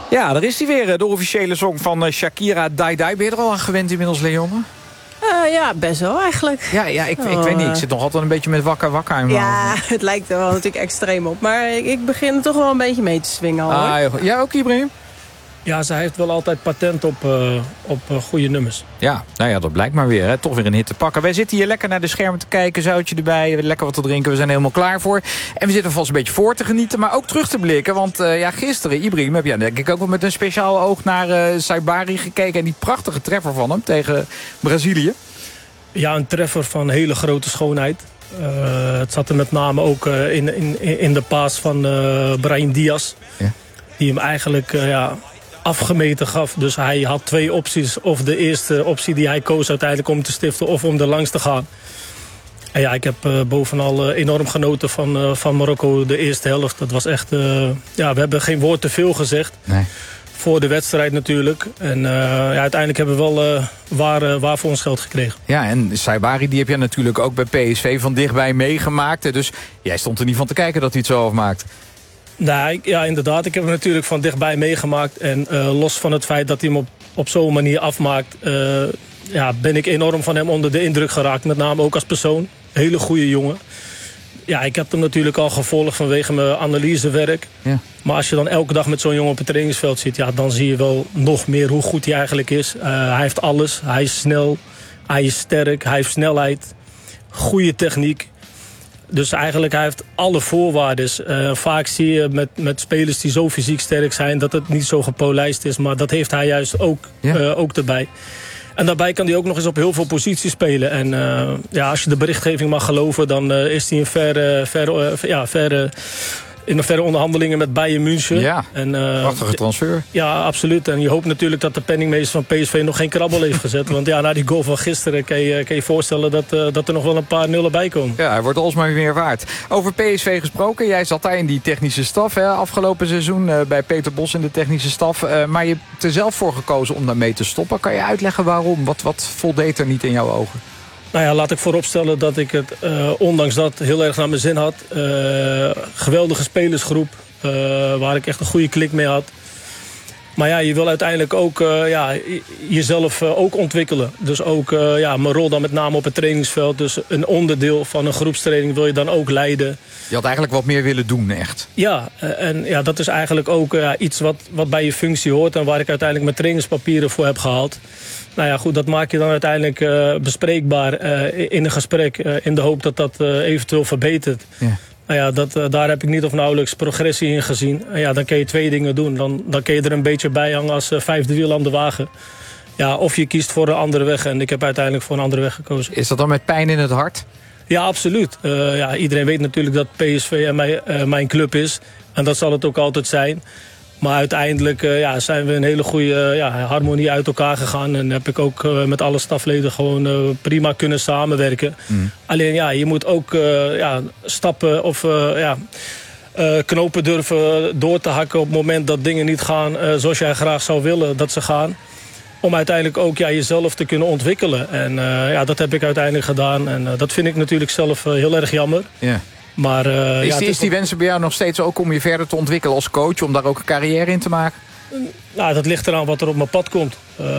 Ja, daar is hij weer, de officiële song van Shakira, Die Die. Ben je er al aan gewend inmiddels, Leone? Ja, best wel eigenlijk. Ja, ik weet niet. Ik zit nog altijd een beetje met wakka wakka in mijn Ja, het lijkt er wel natuurlijk extreem op. Maar ik begin er toch wel een beetje mee te swingen al. Ja, ook Ibrahim? Ja, zij heeft wel altijd patent op goede nummers. Ja, nou ja, dat blijkt maar weer. Hè. Toch weer een hit te pakken. Wij zitten hier lekker naar de schermen te kijken. Zoutje erbij, lekker wat te drinken. We zijn er helemaal klaar voor. En we zitten vast een beetje voor te genieten, maar ook terug te blikken. Want gisteren, Ibrahim, heb jij denk ik ook wel met een speciaal oog naar Saibari gekeken. En die prachtige treffer van hem tegen Brazilië. Ja, een treffer van hele grote schoonheid. Het zat er met name ook in de paas van Brahim Diaz. Ja. Die hem eigenlijk afgemeten gaf. Dus hij had 2 opties. Of de eerste optie die hij koos uiteindelijk om te stiften, of om er langs te gaan. En ja, ik heb bovenal enorm genoten van Marokko de eerste helft. Dat was echt... we hebben geen woord te veel gezegd. Nee. Voor de wedstrijd natuurlijk. En uiteindelijk hebben we wel waar voor ons geld gekregen. Ja, en Saibari die heb je natuurlijk ook bij PSV van dichtbij meegemaakt. Dus jij stond er niet van te kijken dat hij het zo afmaakt. Nee, ja, inderdaad. Ik heb hem natuurlijk van dichtbij meegemaakt. En los van het feit dat hij hem op zo'n manier afmaakt... ben ik enorm van hem onder de indruk geraakt. Met name ook als persoon. Hele goede jongen. Ja, ik heb hem natuurlijk al gevolgd vanwege mijn analysewerk. Ja. Maar als je dan elke dag met zo'n jongen op het trainingsveld zit... ja, dan zie je wel nog meer hoe goed hij eigenlijk is. Hij heeft alles. Hij is snel. Hij is sterk. Hij heeft snelheid. Goede techniek. Dus eigenlijk hij heeft alle voorwaarden. Vaak zie je met spelers die zo fysiek sterk zijn... dat het niet zo gepolijst is. Maar dat heeft hij juist ook erbij. En daarbij kan hij ook nog eens op heel veel posities spelen. En als je de berichtgeving mag geloven... dan is hij in de verre onderhandelingen met Bayern München. Ja, prachtige transfer. Ja, absoluut. En je hoopt natuurlijk dat de penningmeester van PSV nog geen krabbel heeft gezet. Want ja, na die goal van gisteren kan je voorstellen dat er nog wel een paar nullen bij komen. Ja, hij wordt alsmaar weer waard. Over PSV gesproken, jij zat daar in die technische staf afgelopen seizoen bij Peter Bos in de technische staf. Maar je hebt er zelf voor gekozen om daarmee te stoppen. Kan je uitleggen waarom? Wat voldeed er niet in jouw ogen? Nou ja, laat ik vooropstellen dat ik het, ondanks dat, heel erg naar mijn zin had. Geweldige spelersgroep, waar ik echt een goede klik mee had. Maar ja, je wil uiteindelijk ook jezelf ook ontwikkelen. Dus ook mijn rol dan met name op het trainingsveld. Dus een onderdeel van een groepstraining wil je dan ook leiden. Je had eigenlijk wat meer willen doen, echt. Ja, en dat is eigenlijk ook iets wat bij je functie hoort. En waar ik uiteindelijk mijn trainingspapieren voor heb gehaald. Nou ja, goed, dat maak je dan uiteindelijk bespreekbaar in een gesprek. In de hoop dat dat eventueel verbetert. Ja. Nou ja, daar heb ik niet of nauwelijks progressie in gezien. Ja, dan kun je 2 dingen doen. Dan kun je er een beetje bij hangen als 5e wiel aan de wagen. Ja, of je kiest voor een andere weg. En ik heb uiteindelijk voor een andere weg gekozen. Is dat dan met pijn in het hart? Ja, absoluut. Iedereen weet natuurlijk dat PSV mijn club is. En dat zal het ook altijd zijn. Maar uiteindelijk zijn we een hele goede harmonie uit elkaar gegaan. En heb ik ook met alle stafleden gewoon prima kunnen samenwerken. Mm. Alleen je moet ook stappen of knopen durven door te hakken... op het moment dat dingen niet gaan zoals jij graag zou willen dat ze gaan. Om uiteindelijk ook jezelf te kunnen ontwikkelen. En dat heb ik uiteindelijk gedaan. En dat vind ik natuurlijk zelf heel erg jammer. Yeah. Maar, is die wens bij jou nog steeds ook om je verder te ontwikkelen als coach... om daar ook een carrière in te maken? Nou, dat ligt eraan wat er op mijn pad komt.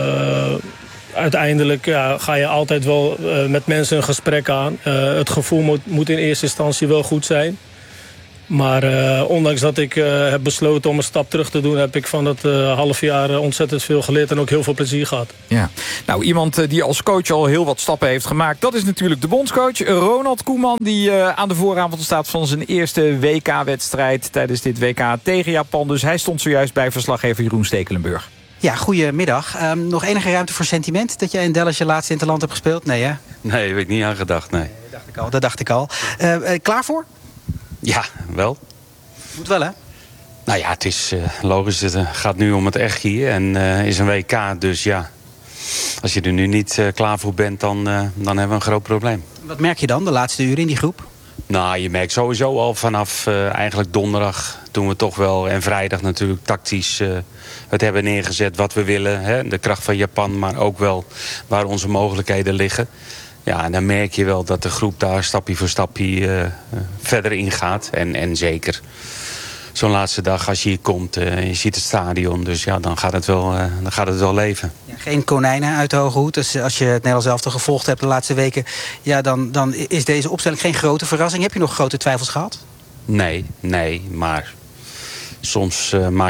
Uiteindelijk ga je altijd wel met mensen een gesprek aan. Het gevoel moet in eerste instantie wel goed zijn. Maar ondanks dat ik heb besloten om een stap terug te doen... heb ik van dat half jaar ontzettend veel geleerd en ook heel veel plezier gehad. Ja. Nou, iemand die als coach al heel wat stappen heeft gemaakt... dat is natuurlijk de bondscoach Ronald Koeman... die aan de vooravond staat van zijn eerste WK-wedstrijd... tijdens dit WK tegen Japan. Dus hij stond zojuist bij verslaggever Jeroen Stekelenburg. Ja, goedemiddag. Nog enige ruimte voor sentiment dat jij in Dallas je laatste interland hebt gespeeld? Nee, hè? Nee, daar heb ik niet aan gedacht, nee. Dat dacht ik al. Klaar voor? Ja, wel. Moet wel, hè? Nou ja, het is logisch. Het gaat nu om het echt hier. En is een WK, dus ja. Als je er nu niet klaar voor bent, dan hebben we een groot probleem. Wat merk je dan de laatste uren in die groep? Nou, je merkt sowieso al vanaf eigenlijk donderdag... toen we toch wel, en vrijdag natuurlijk tactisch... het hebben neergezet wat we willen. Hè? De kracht van Japan, maar ook wel waar onze mogelijkheden liggen. Ja, en dan merk je wel dat de groep daar stapje voor stapje verder ingaat. En zeker zo'n laatste dag als je hier komt. Je ziet het stadion, dus ja, dan gaat het wel leven. Ja, geen konijnen uit de hoge hoed. Dus als je het Nederlands elftal gevolgd hebt de laatste weken, ja, dan is deze opstelling geen grote verrassing. Heb je nog grote twijfels gehad? Nee, maar soms maak